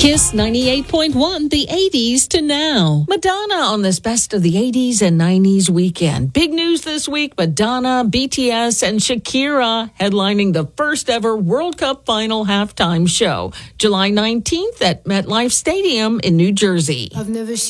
Kiss 98.1, the 80s to now. Madonna on this Best of the 80s and 90s weekend. Big news this week, Madonna, BTS, and Shakira headlining the first ever World Cup final halftime show, July 19th at MetLife Stadium in New Jersey. I've never